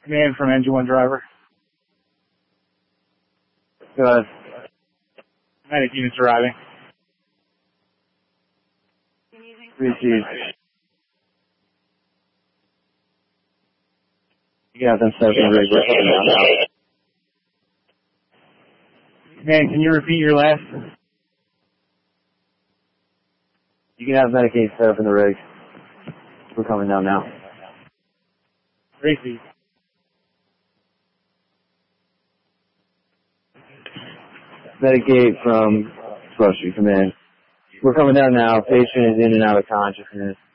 Command from Engine 1 driver. Go ahead. Medic units arriving. Received. You can have them set up in the rig. We're coming down now. Command, can you repeat your last? You can have Medicaid set up in the rig. We're coming down now. Received. Medicaid from Trust You, command. We're coming down now. Patient is in and out of consciousness.